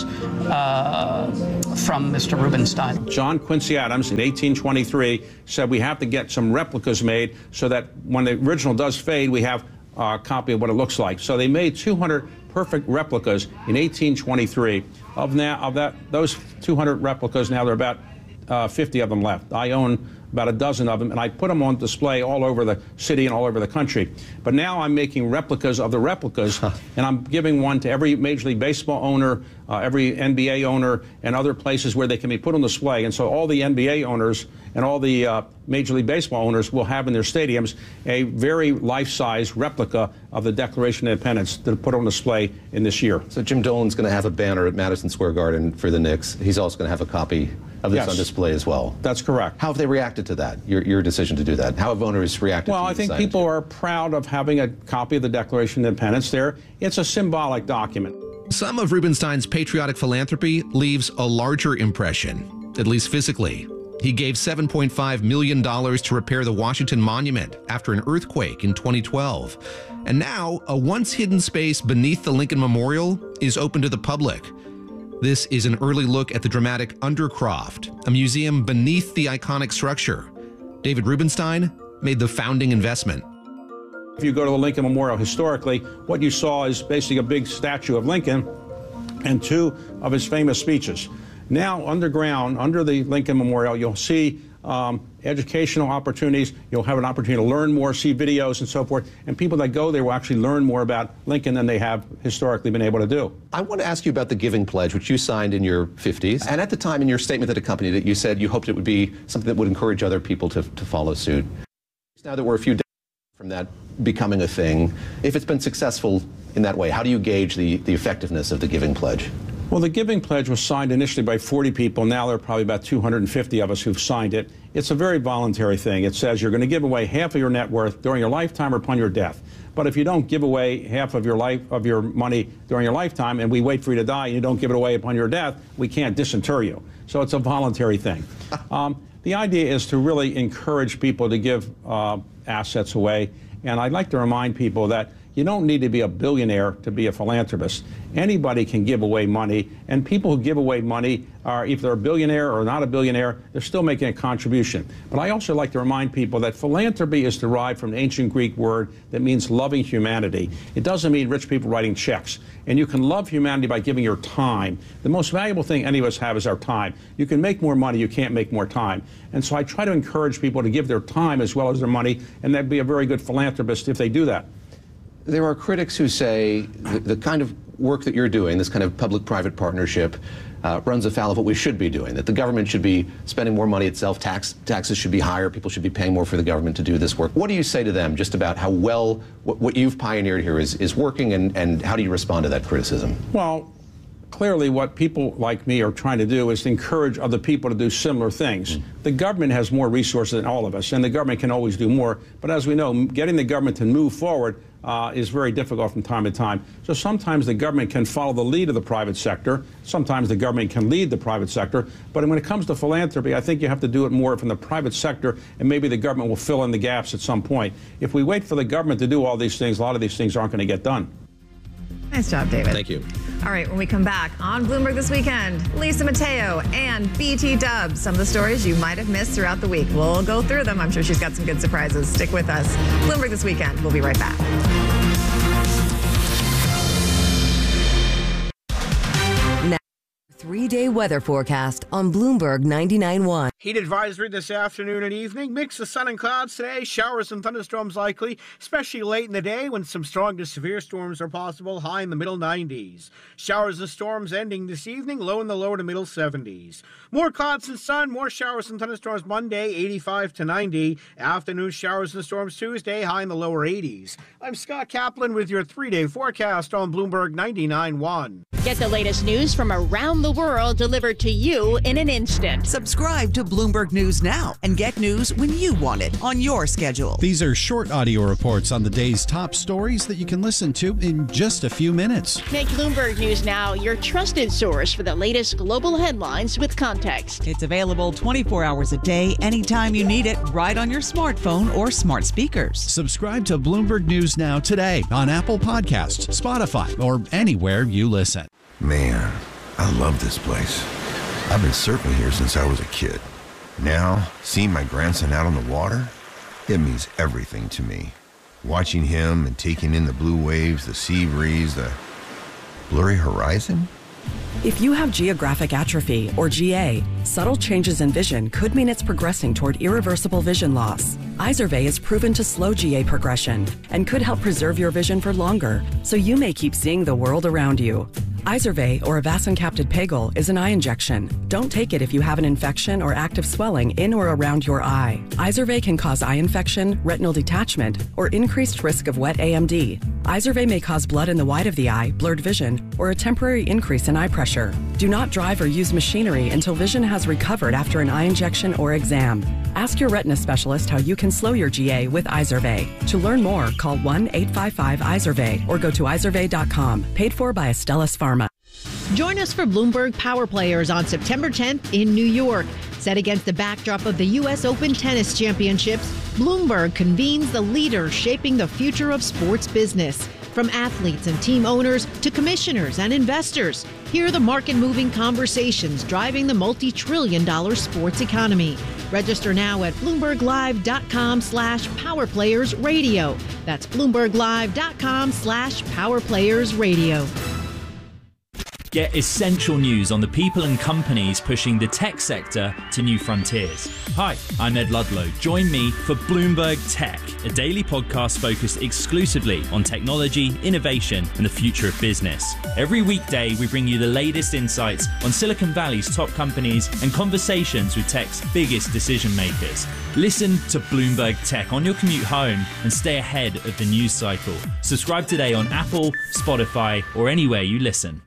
uh, from Mister Rubenstein. John Quincy Adams in eighteen twenty-three said we have to get some replicas made so that when the original does fade, we have a copy of what it looks like. So they made two hundred perfect replicas in eighteen twenty-three. Of now, of that, those two hundred replicas, now there are about uh, fifty of them left. I own about a dozen of them, and I put them on display all over the city and all over the country. But now I'm making replicas of the replicas, and I'm giving one to every Major League Baseball owner, uh, every N B A owner, and other places where they can be put on display. And so all the N B A owners and all the uh, Major League Baseball owners will have in their stadiums a very life-size replica of the Declaration of Independence to put on display in this year. So Jim Dolan's going to have a banner at Madison Square Garden for the Knicks. He's also going to have a copy of this Yes. on display as well. That's correct. How have they reacted to that, your, your decision to do that? How have owners reacted Well, to I think deciding people are proud of having a copy of the Declaration of Independence there. It's a symbolic document. Some of Rubenstein's patriotic philanthropy leaves a larger impression, at least physically. He gave seven point five million dollars to repair the Washington Monument after an earthquake in twenty twelve. And now, a once hidden space beneath the Lincoln Memorial is open to the public. This is an early look at the dramatic Undercroft, a museum beneath the iconic structure. David Rubenstein made the founding investment. If you go to the Lincoln Memorial historically, what you saw is basically a big statue of Lincoln and two of his famous speeches. Now, underground, under the Lincoln Memorial, you'll see um, educational opportunities. You'll have an opportunity to learn more, see videos and so forth. And people that go there will actually learn more about Lincoln than they have historically been able to do. I want to ask you about the Giving Pledge, which you signed in your fifties. And at the time, in your statement that accompanied it, you said you hoped it would be something that would encourage other people to, to follow suit. Now that we're a few days from that becoming a thing, if it's been successful in that way, how do you gauge the, the effectiveness of the Giving Pledge? Well, the Giving Pledge was signed initially by forty people. Now there are probably about two hundred fifty of us who've signed it. It's a very voluntary thing. It says you're going to give away half of your net worth during your lifetime or upon your death. But if you don't give away half of your life of your money during your lifetime, and we wait for you to die and you don't give it away upon your death, we can't disinter you. So it's a voluntary thing. Um, the idea is to really encourage people to give uh, assets away. And I'd like to remind people that you don't need to be a billionaire to be a philanthropist. Anybody can give away money, and people who give away money are, if they're a billionaire or not a billionaire, they're still making a contribution. But I also like to remind people that philanthropy is derived from an ancient Greek word that means loving humanity. It doesn't mean rich people writing checks. And you can love humanity by giving your time. The most valuable thing any of us have is our time. You can make more money, you can't make more time. And so I try to encourage people to give their time as well as their money, and they'd be a very good philanthropist if they do that. There are critics who say the, the kind of work that you're doing, this kind of public-private partnership, uh, runs afoul of what we should be doing, that the government should be spending more money itself, tax, taxes should be higher, people should be paying more for the government to do this work. What do you say to them just about how well what, what you've pioneered here is, is working, and, and how do you respond to that criticism? Well, clearly what people like me are trying to do is to encourage other people to do similar things. Mm. The government has more resources than all of us, and the government can always do more. But as we know, getting the government to move forward uh, is very difficult from time to time. So sometimes the government can follow the lead of the private sector. Sometimes the government can lead the private sector. But when it comes to philanthropy, I think you have to do it more from the private sector, and maybe the government will fill in the gaps at some point. If we wait for the government to do all these things, a lot of these things aren't going to get done. Nice job, David. Thank you. All right, when we come back on Bloomberg This Weekend, Lisa Mateo and B T Dubs. Some of the stories you might have missed throughout the week. We'll go through them. I'm sure she's got some good surprises. Stick with us. Bloomberg This Weekend. We'll be right back. Now, three-day weather forecast on Bloomberg ninety-nine point one. Heat advisory this afternoon and evening. Mix of sun and clouds today. Showers and thunderstorms likely, especially late in the day when some strong to severe storms are possible. High in the middle nineties. Showers and storms ending this evening. Low in the lower to middle seventies. More clouds and sun. More showers and thunderstorms Monday. eighty-five to ninety. Afternoon showers and storms Tuesday. High in the lower eighties. I'm Scott Kaplan with your three-day forecast on Bloomberg ninety-nine point one. Get the latest news from around the world delivered to you in an instant. Subscribe to Bloomberg News now and get news when you want it on your schedule. These are short audio reports on the day's top stories that you can listen to in just a few minutes. Make Bloomberg News Now your trusted source for the latest global headlines with context. It's available twenty-four hours a day, anytime you need it, right on your smartphone or smart speakers. Subscribe to Bloomberg News Now today on Apple Podcasts, Spotify, or anywhere you listen. Man, I love this place. I've been surfing here since I was a kid. Now, seeing my grandson out on the water, it means everything to me. Watching him and taking in the blue waves, the sea breeze, the blurry horizon. If you have geographic atrophy, or G A, subtle changes in vision could mean it's progressing toward irreversible vision loss. Izervay is proven to slow G A progression and could help preserve your vision for longer, so you may keep seeing the world around you. Izervay, or avacincaptad pegol, is an eye injection. Don't take it if you have an infection or active swelling in or around your eye. Izervay can cause eye infection, retinal detachment, or increased risk of wet A M D. Izervay may cause blood in the white of the eye, blurred vision, or a temporary increase in eye pressure. Do not drive or use machinery until vision has recovered after an eye injection or exam. Ask your retina specialist how you can slow your G A with Izervay. To learn more, call one eight five five Izervay or go to izervay dot com. Paid for by Astellas Pharma. Join us for Bloomberg Power Players on September tenth in New York. Set against the backdrop of the U S Open Tennis Championships, Bloomberg convenes the leaders shaping the future of sports business. From athletes and team owners to commissioners and investors, hear the market-moving conversations driving the multi-trillion dollar sports economy. Register now at bloomberg live dot com slash power players radio. That's bloomberg live dot com slash power players radio. Get essential news on the people and companies pushing the tech sector to new frontiers. Hi, I'm Ed Ludlow. Join me for Bloomberg Tech, a daily podcast focused exclusively on technology, innovation, and the future of business. Every weekday, we bring you the latest insights on Silicon Valley's top companies and conversations with tech's biggest decision makers. Listen to Bloomberg Tech on your commute home and stay ahead of the news cycle. Subscribe today on Apple, Spotify, or anywhere you listen.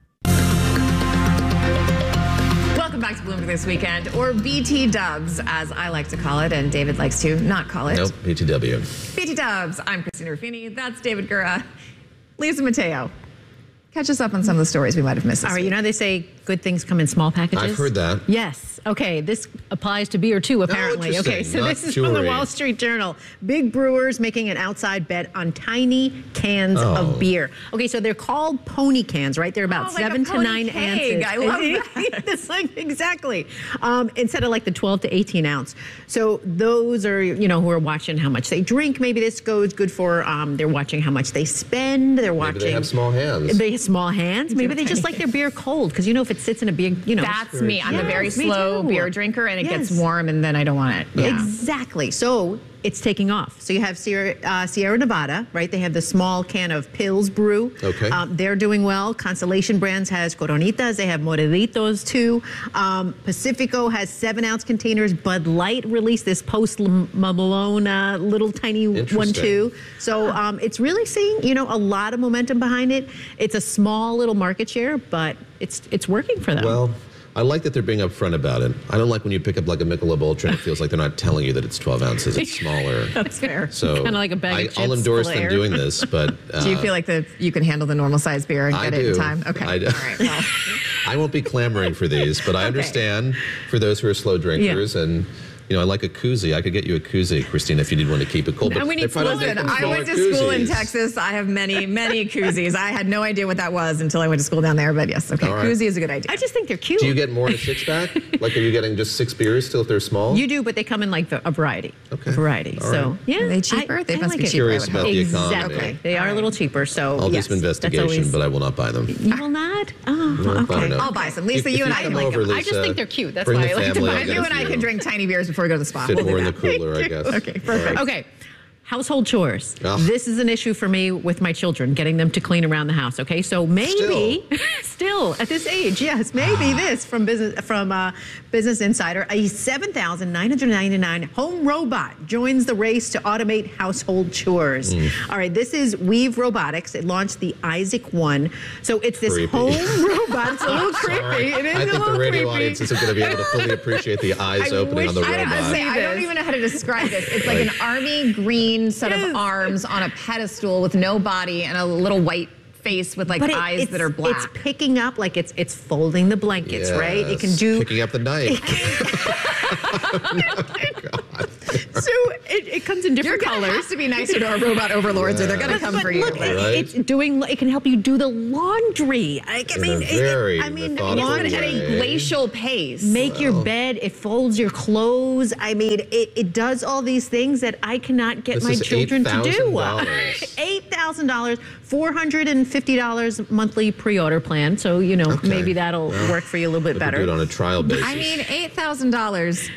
Back to Bloomberg This Weekend, or B T Dubs, as I like to call it, and David likes to not call it. Nope, B T W. B T Dubs. I'm Christina Ruffini. That's David Gura. Lisa Mateo. Catch us up on some of the stories we might have missed this All right, week. you know they say good things come in small packages? I've heard that. Yes. Okay, this applies to beer too, apparently. Oh, okay, so Not this is from the jewelry. Wall Street Journal. Big brewers making an outside bet on tiny cans Oh. of beer. Okay, so they're called pony cans, right? They're about Oh, like a seven to pony nine keg. ounces. I love that. It's like, exactly. Um, instead of like the twelve to eighteen ounce. So those are, you know, who are watching how much they drink. Maybe this goes good for, um, they're watching how much they spend. They're watching. Maybe they have small hands. They have small hands. Maybe they just like their beer cold, because you know if it sits in a big, you know. That's me. I'm a very Yes, me slow too. beer drinker, and it Yes. gets warm, and then I don't want it. Yeah. Exactly. So it's taking off. So you have Sierra, uh, Sierra Nevada, right? They have the small can of Pils Brew. Okay. Um, they're doing well. Constellation Brands has Coronitas. They have Morelitos too. Um, Pacifico has seven ounce containers. Bud Light released this Post Malone uh, little tiny one Interesting. too. So um, it's really seeing, you know, a lot of momentum behind it. It's a small little market share, but it's it's working for them. Well, I like that they're being upfront about it. I don't like when you pick up like a Michelob Ultra and it feels like they're not telling you that it's twelve ounces. It's smaller. That's fair. So Kind of like a bag I, of chips. I'll endorse full of them air. doing this, but uh, Do you feel like the you can handle the normal size beer and I get it do. in time? Okay. I do. All right. Well. I won't be clamoring for these, but I understand for those who are slow drinkers and. You know, I like a koozie. I could get you a koozie, Christina, if you did want to keep it cold. And we they need probably listen, make them I smaller went to school in koozies. Texas. I have many, many koozies. I had no idea what that was until I went to school down there. But yes, okay, All right. koozie is a good idea. I just think they're cute. Do you get more in a six pack? Like, are you getting just six beers still if they're small? You do, but they come in like the, a variety. Okay. A variety. All so right. yeah, Are they cheaper? I, they I must like be it. cheaper. Curious about the economy. Exactly. They are a little cheaper. So I'll yes, do some investigation, that's always, but I will not buy them. You will not? Oh, No, okay. fine enough. I'll buy some. Lisa, If- you if and you I come like over, them. I just Lisa, think they're cute. That's bring why the I like to family, buy I'll them. get You a and I few. can drink tiny beers before we go to the spa. Fit We'll do more in the that. cooler, I guess. Okay, perfect. All right. Okay. Household chores. Ugh. This is an issue for me with my children, getting them to clean around the house. Okay, so maybe still, still at this age, yes, maybe this from business from uh, Business Insider, a seven thousand nine hundred ninety-nine dollars home robot joins the race to automate household chores. Mm. All right, this is Weave Robotics. It launched the Isaac One, so it's this creepy. home robot. It's a little creepy. It is I a think little the radio creepy. audience isn't going to be able to fully appreciate the eyes I opening on the wish- I robot. don't- I, say, I don't even know how to describe this. It's like an army green set Yes. of arms on a pedestal with no body and a little white face with like But it- eyes it's- that are black. It's picking up, like it's it's folding the blankets, right? It can Yes, do. picking up the knife. So it, it comes in different You're gonna colors. have to be nicer to our robot overlords, or they're gonna But- come but for you. look, it- Right. it's doing. It can help you do the laundry. I, I In mean, a it- very I mean, methodical laundry at a way. glacial pace. Make your Well. bed. It folds your clothes. I mean, it, it does all these things that I cannot get This my is children to do. eight thousand dollars. Eight thousand dollars, four hundred and fifty dollars monthly pre-order plan. So you know, Okay. maybe that'll Well, work for you a little bit We could better. do it on a trial basis. I mean, eight thousand dollars.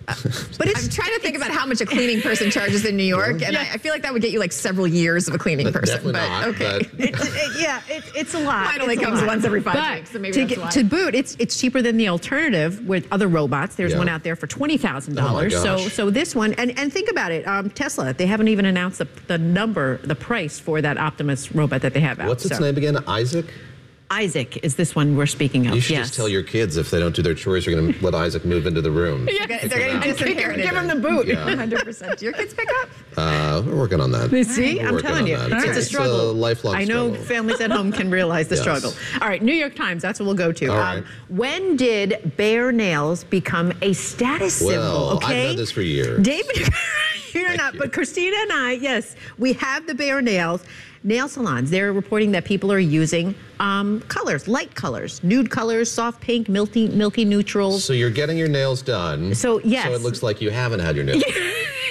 But it's, I'm trying to think about how much a cleaning person charges in New York, and Yeah. I, I feel like that would get you like several years of a cleaning person. Definitely But not, okay. but- It's, it, yeah, it, it's a lot. Mine only It's a comes lot. once every five But weeks, so maybe to, that's get, why. to boot, it's it's cheaper than the alternative with other robots. There's Yeah. one out there for twenty thousand Oh my dollars. So gosh. so this one, and, and think about it, um, Tesla. They haven't even announced the, the number, the price for that Optimus robot that they have out. What's its So name again? Isaac? Isaac is this one we're speaking of. You should yes. just tell your kids if they don't do their chores, you're going to let Isaac move into the room. They're getting Kick him out. disinherited. Give him the boot. Yeah. one hundred percent. Do your kids pick up? Uh, we're working on that. See, We're I'm working telling on you, that. it's, a It's struggle. a lifelong I know struggle. families at home can realize the Yes. struggle. All right, New York Times, that's what we'll go to. Um, All right. When did bare nails become a status Well, symbol? Okay, I've known this for years. David, you're not, but Christina and I, yes, we have the bare nails. Nail salons, they're reporting that people are using um, colors, light colors, nude colors, soft pink, milky, milky neutrals. So you're getting your nails done. So, yes. So it looks like you haven't had your nails done.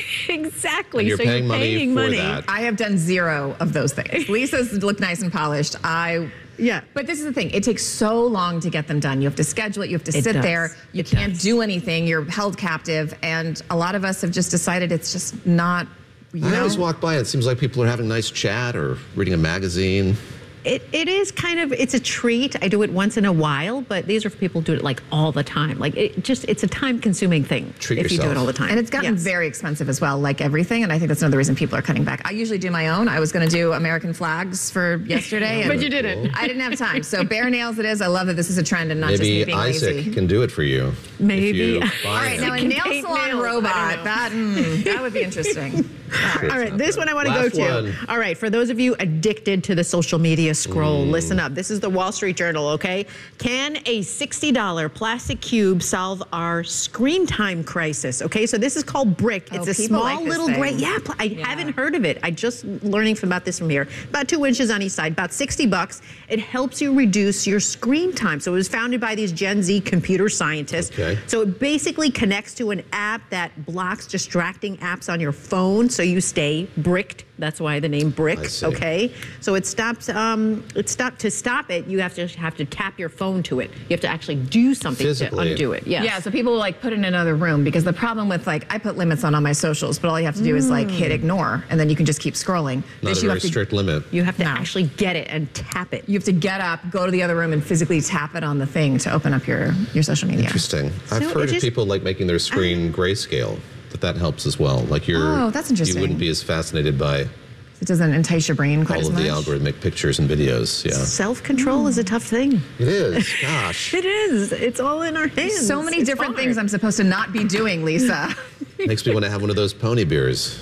Exactly. And you're so paying you're money paying for money. that. I have done zero of those things. Lisa's look nice and polished. I Yeah. But this is the thing. It takes so long to get them done. You have to schedule it. You have to It sit does. there. You It can't does. do anything. You're held captive. And a lot of us have just decided it's just not, you I know. always walk by and it seems like people are having a nice chat or reading a magazine. It, it is kind of, it's a treat. I do it once in a while, but these are for people who do it like all the time. Like it just, it's a time consuming thing Treat if you do yourself. it all the time. And it's gotten Yes. very expensive as well, like everything. And I think that's another reason people are cutting back. I usually do my own. I was going to do American flags for yesterday. But and you didn't. I didn't have time. So bare nails it is. I love that this is a trend and not just me Maybe being Isaac lazy. can do it for you. Maybe. If you buy All right, him. now a Can nail paint salon nails. I robot, don't know. that, mm, that would be interesting. All right, this one I want to go Last to. one. All right, for those of you addicted to the social media scroll, listen up. This is the Wall Street Journal, okay? Can a sixty dollar plastic cube solve our screen time crisis? Okay, so this is called Brick. It's Oh, a people small like this little thing. gray. Yeah, pl- I Yeah. haven't heard of it. I just learning from about this from here. About two inches on each side, about sixty bucks. It helps you reduce your screen time. So it was founded by these Gen Z computer scientists. Okay. So it basically connects to an app that blocks distracting apps on your phone, so you stay bricked. That's why the name Brick. I see. Okay. So it stops. Um, it stopped to stop it. You have to have to tap your phone to it. You have to actually do something Physically. to undo it. Yes. Yeah, so people will like put it in another room because the problem with like I put limits on all my socials, but all you have to do is like hit ignore and then you can just keep scrolling. Not This a you very have to, strict limit. You have to No. actually get it and tap it. You have to get up, go to the other room, and physically tap it on the thing to open up your your social media. Interesting. I've So heard it of just- people like making their screen grayscale. That that helps as well. Like you're, Oh, that's interesting. You wouldn't be as fascinated by It doesn't entice your brain quite all as of much. the algorithmic pictures and videos. Yeah, Self-control is a tough thing. it is. Gosh, It is. It's all in our hands. So many It's different hard. things I'm supposed to not be doing, Lisa. makes me want to have one of those pony beers.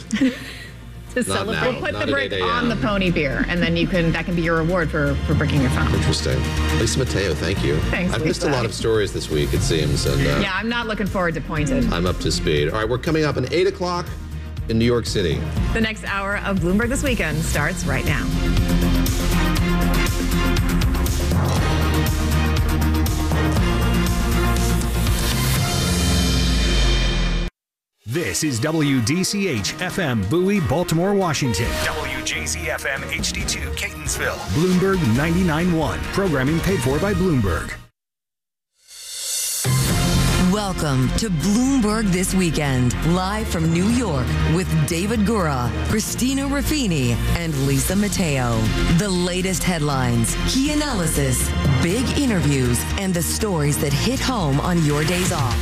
to Not celebrate. now. Put Not the at brick eight a m. on the pony beer, and then you can that can be your reward for for bricking your phone. Interesting. Lisa Mateo, thank you. Thanks, I've missed a Lisa. lot of stories this week, it seems, and uh, Yeah, I'm not looking forward to Pointed. I'm up to speed. All right, we're coming up at eight o'clock in New York City. The next hour of Bloomberg This Weekend starts right now. This is W D C H F M Bowie, Baltimore, Washington. W J Z F M H D two Catonsville. Bloomberg ninety-nine point one. Programming paid for by Bloomberg. Welcome to Bloomberg This Weekend, live from New York with David Gura, Christina Ruffini, and Lisa Mateo. The latest headlines, key analysis, big interviews, and the stories that hit home on your days off.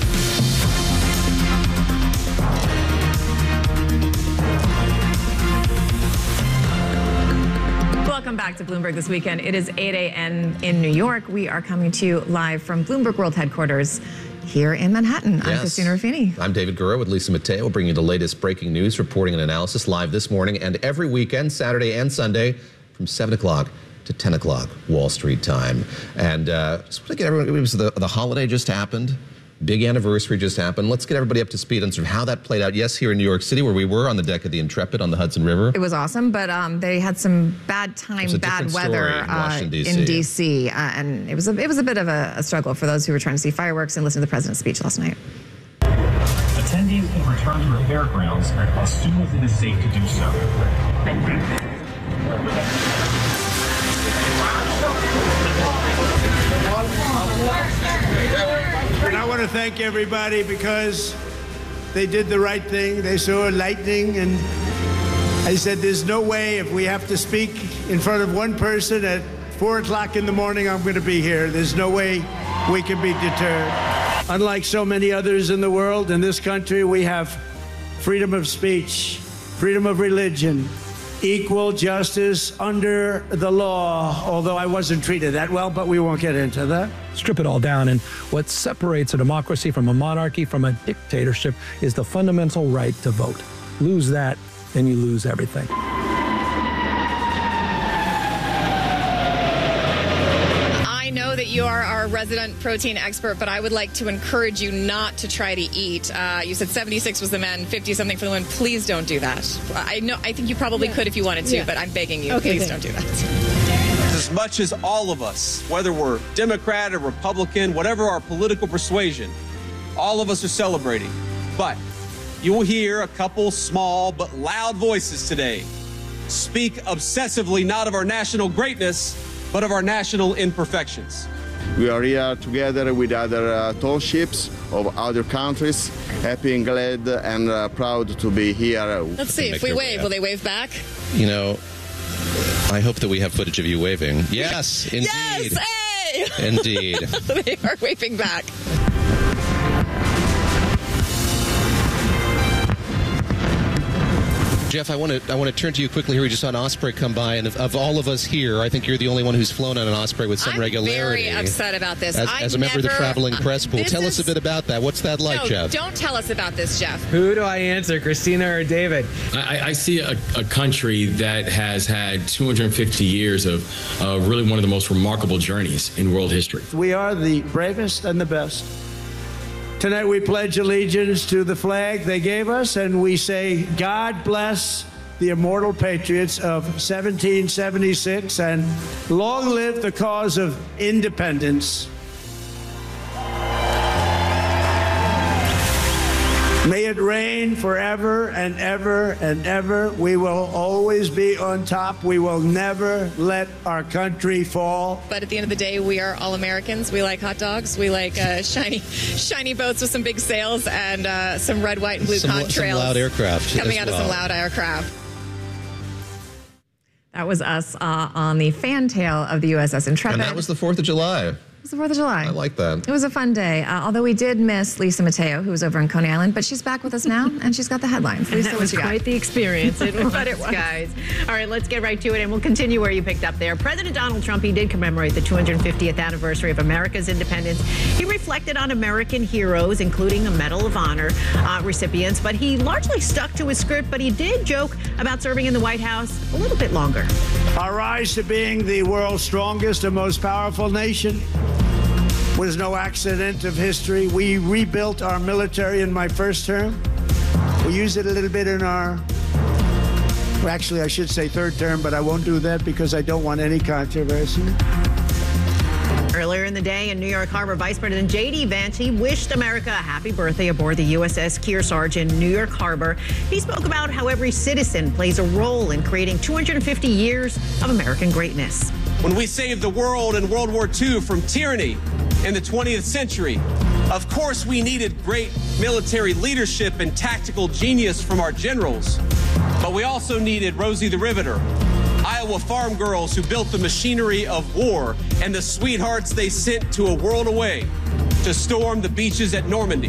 Welcome back to Bloomberg This Weekend. It is eight a.m. in New York. We are coming to you live from Bloomberg World Headquarters here in Manhattan. Yes. I'm Christina Ruffini. I'm David Gura with Lisa Mateo. We'll bring you the latest breaking news, reporting and analysis live this morning and every weekend, Saturday and Sunday, from seven o'clock to ten o'clock Wall Street time. And uh, just want to get everyone, it was the, the holiday just happened. Big anniversary just happened. Let's get everybody up to speed on sort of how that played out. Yes, here in New York City, where we were on the deck of the Intrepid on the Hudson River. It was awesome, but um, they had some bad time, bad weather in, uh, in D C, uh, and it was a, it was a bit of a, a struggle for those who were trying to see fireworks and listen to the president's speech last night. Attendees can return to the fairgrounds as soon as it is safe to do so. And I want to thank everybody because they did the right thing. They saw lightning, and I said, there's no way if we have to speak in front of one person at four o'clock in the morning, I'm going to be here. There's no way we can be deterred. Unlike so many others in the world, in this country, we have freedom of speech, freedom of religion, equal justice under the law, although I wasn't treated that well, but we won't get into that. Strip it all down, and what separates a democracy from a monarchy from a dictatorship is the fundamental right to vote. Lose that, then you lose everything. I know that you are our resident protein expert, but I would like to encourage you not to try to eat. Uh, you said seventy-six was the men, fifty something for the women. Please don't do that. I know. I think you probably yeah. could if you wanted to, yeah. but I'm begging you, okay, please don't do that. As much as all of us, whether we're Democrat or Republican, whatever our political persuasion, all of us are celebrating. But you will hear a couple small but loud voices today speak obsessively not of our national greatness, but of our national imperfections. We are here together with other uh, townships of other countries, happy and glad and uh, proud to be here. Let's see, if we wave, will they wave back? You know, I hope that we have footage of you waving. Yes, indeed. Yes, hey! Indeed. They are waving back. Jeff, I want to I want to turn to you quickly here. We just saw an Osprey come by, and of, of all of us here, I think you're the only one who's flown on an Osprey with some I'm I'm regularity. very upset about this. As, as a member never, of the traveling press pool, tell is, us a bit about that. What's that like, no, Jeff? Don't tell us about this, Jeff. Who do I answer, Christina or David? I, I see a, a country that has had two hundred fifty years of uh, really one of the most remarkable journeys in world history. We are the bravest and the best. Tonight we pledge allegiance to the flag they gave us, and we say, God bless the immortal patriots of seventeen seventy-six, and long live the cause of independence. May it reign forever and ever and ever. We will always be on top. We will never let our country fall. But at the end of the day, we are all Americans. We like hot dogs. We like uh, shiny shiny boats with some big sails and uh, some red, white, and blue some, contrails. Some loud aircraft. Coming out well. of some loud aircraft. That was us uh, on the fantail of the U S S Intrepid. And that was the fourth of July. It was the fourth of July. I like that. It was a fun day, uh, although we did miss Lisa Mateo, who was over in Coney Island, but she's back with us now, and she's got the headlines. Lisa, that was what you quite got? the experience. It was, but it was. Guys. All right, let's get right to it, and we'll continue where you picked up there. President Donald Trump, he did commemorate the two hundred fiftieth anniversary of America's independence. He reflected on American heroes, including a Medal of Honor uh, recipients, but he largely stuck to his script, but he did joke about serving in the White House a little bit longer. Our rise to being the world's strongest and most powerful nation was no accident of history. We rebuilt our military in my first term. We used it a little bit in our, well, actually, I should say third term, but I won't do that because I don't want any controversy. Earlier in the day in New York Harbor, Vice President J D Vance, he wished America a happy birthday aboard the U S S Kearsarge in New York Harbor. He spoke about how every citizen plays a role in creating two hundred fifty years of American greatness. When we saved the world in World War Two from tyranny in the twentieth century, Of course, we needed great military leadership and tactical genius from our generals, but we also needed Rosie the Riveter, Iowa farm girls who built the machinery of war, and the sweethearts they sent to a world away to storm the beaches at Normandy.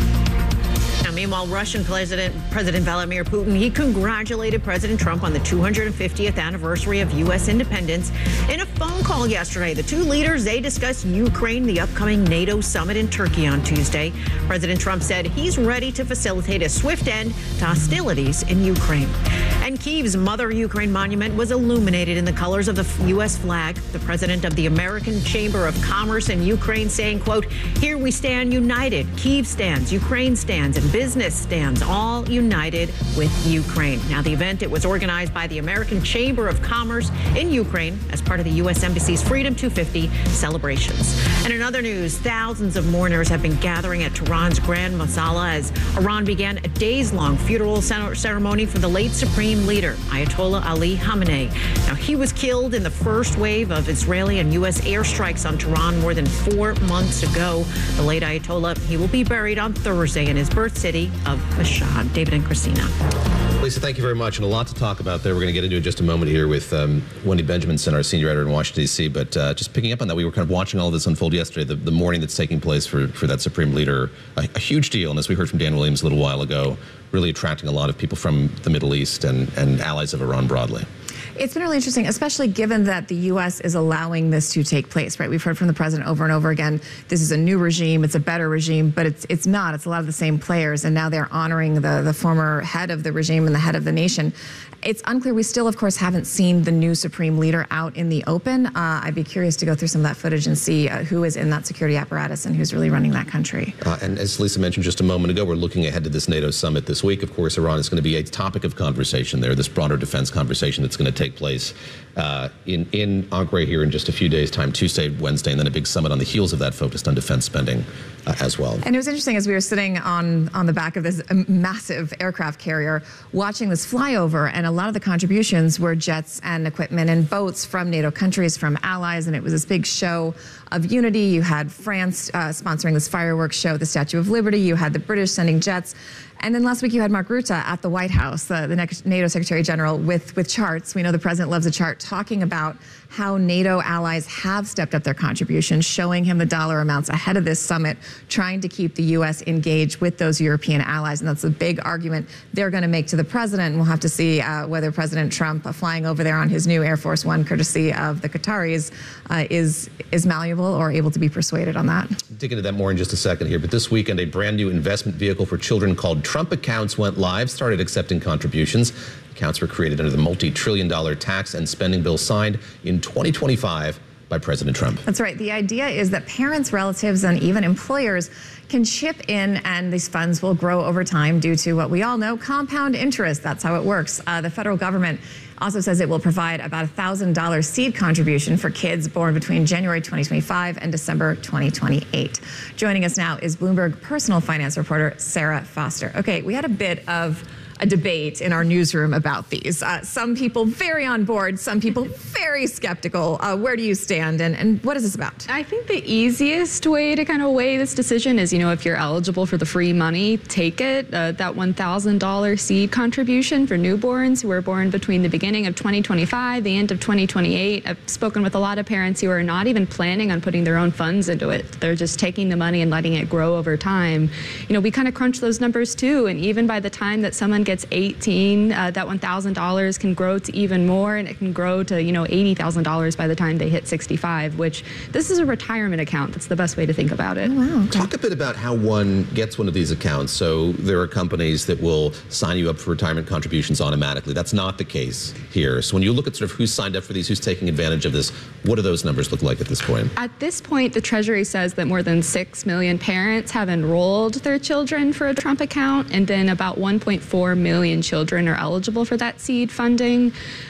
Now, meanwhile, Russian President President Vladimir Putin, he congratulated President Trump on the two hundred fiftieth anniversary of U S independence. In a phone call yesterday, the two leaders, they discussed Ukraine, the upcoming NATO summit in Turkey on Tuesday. President Trump said he's ready to facilitate a swift end to hostilities in Ukraine. And Kyiv's Mother Ukraine monument was illuminated in the colors of the U S flag. The president of the American Chamber of Commerce in Ukraine saying, quote, "Here we stand united. Kyiv stands, Ukraine stands, and business stands, all united with Ukraine." Now, the event, it was organized by the American Chamber of Commerce in Ukraine as part of the U S Embassy's Freedom two fifty celebrations. And in other news, thousands of mourners have been gathering at Tehran's Grand Mosala as Iran began a days-long funeral ceremony for the late Supreme Leader, Ayatollah Ali Khamenei. Now, he was killed in the first wave of Israeli and U S airstrikes on Tehran more than four months ago. The late Ayatollah, he will be buried on Thursday in his birth city of Mashhad. David and Christina. Lisa, thank you very much, and a lot to talk about there. We're going to get into it in just a moment here with um, Wendy Benjaminson, our senior editor in Washington, D C, but uh, just picking up on that, we were kind of watching all of this unfold yesterday, the, the morning that's taking place for, for that Supreme Leader, a, a huge deal, and as we heard from Dan Williams a little while ago, really attracting a lot of people from the Middle East and, and allies of Iran broadly. It's been really interesting, especially given that the U S is allowing this to take place, right? We've heard from the president over and over again, this is a new regime, it's a better regime, but it's it's not. It's a lot of the same players, and now they're honoring the, the former head of the regime and the head of the nation. It's unclear. We still, of course, haven't seen the new Supreme Leader out in the open. Uh, I'd be curious to go through some of that footage and see uh, who is in that security apparatus and who's really running that country. Uh, and as Lisa mentioned just a moment ago, we're looking ahead to this NATO summit this week. Of course, Iran is going to be a topic of conversation there, this broader defense conversation that's going to take place uh, in, in Ankara here in just a few days' time, Tuesday, Wednesday, and then a big summit on the heels of that focused on defense spending uh, as well. And it was interesting as we were sitting on, on the back of this massive aircraft carrier, watching this flyover, and a lot of the contributions were jets and equipment and boats from NATO countries, from allies, and it was this big show of unity. You had France uh, sponsoring this fireworks show, the Statue of Liberty. You had the British sending jets. And then last week you had Mark Rutte at the White House, the, the next NATO Secretary General, with, with charts. We know the president loves a chart, talking about how NATO allies have stepped up their contributions, showing him the dollar amounts ahead of this summit, trying to keep the U S engaged with those European allies. And that's a big argument they're going to make to the president. And we'll have to see uh, whether President Trump, uh, flying over there on his new Air Force One, courtesy of the Qataris, uh, is, is malleable or able to be persuaded on that. Dig into that more in just a second here. But this weekend, a brand new investment vehicle for children called Trump Accounts went live, started accepting contributions. Accounts were created under the multi-trillion dollar tax and spending bill signed in twenty twenty-five by President Trump. That's right. The idea is that parents, relatives, and even employers can chip in, and these funds will grow over time due to what we all know, compound interest. That's how it works. Uh, the federal government also says it will provide about a one thousand dollar seed contribution for kids born between January twenty twenty-five and December twenty twenty-eight. Joining us now is Bloomberg personal finance reporter Sarah Foster. Okay, we had a bit of a debate in our newsroom about these. Uh, some people very on board, some people very skeptical. Uh, where do you stand, and, and what is this about? I think the easiest way to kind of weigh this decision is, you know, if you're eligible for the free money, take it. Uh, that one thousand dollar seed contribution for newborns who were born between the beginning of twenty twenty-five, the end of twenty twenty-eight. I've spoken with a lot of parents who are not even planning on putting their own funds into it. They're just taking the money and letting it grow over time. You know, we kind of crunch those numbers too, and even by the time that someone gets eighteen, uh, that one thousand dollars can grow to even more, and it can grow to, you know, eighty thousand dollars by the time they hit sixty-five, which this is a retirement account. That's the best way to think about it. Oh, wow. Talk a bit about how one gets one of these accounts. So there are companies that will sign you up for retirement contributions automatically. That's not the case here. So when you look at sort of who's signed up for these, who's taking advantage of this, what do those numbers look like at this point? At this point, the Treasury says that more than six million parents have enrolled their children for a Trump account, and then about one point four million children are eligible for that seed funding.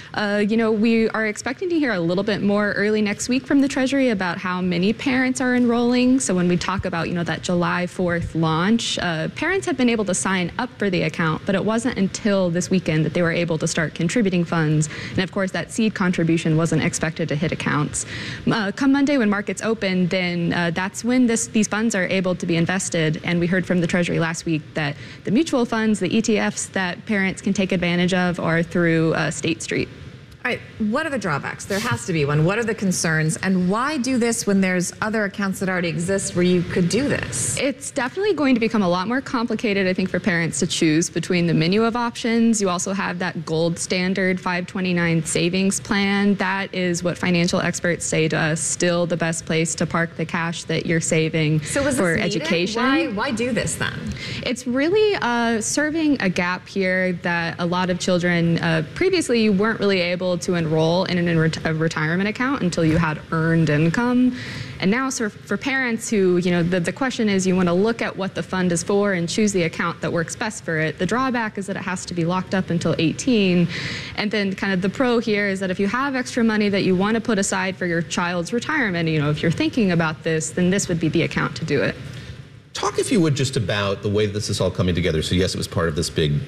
Uh, you know, we are expecting to hear a little bit more early next week from the Treasury about how many parents are enrolling. So when we talk about, you know, that July fourth launch, uh, parents have been able to sign up for the account, but it wasn't until this weekend that they were able to start contributing funds. And of course, that seed contribution wasn't expected to hit accounts. Uh, come Monday when markets open, then uh, that's when this, these funds are able to be invested. And we heard from the Treasury last week that the mutual funds, the E T Fs that parents can take advantage of are through uh, State Street. All right, what are the drawbacks? There has to be one. What are the concerns? And why do this when there's other accounts that already exist where you could do this? It's definitely going to become a lot more complicated, I think, for parents to choose between the menu of options. You also have that gold standard five twenty-nine savings plan. That is what financial experts say to us, still the best place to park the cash that you're saving so was for this needed? education. Why, why do this then? It's really uh, serving a gap here that a lot of children uh, previously you weren't really able to enroll in an, a retirement account until you had earned income. And now so for parents who, you know, the, the question is you want to look at what the fund is for and choose the account that works best for it. The drawback is that it has to be locked up until eighteen. And then kind of the pro here is that if you have extra money that you want to put aside for your child's retirement, you know, if you're thinking about this, then this would be the account to do it. Talk, if you would, just about the way this is all coming together. So yes, it was part of this big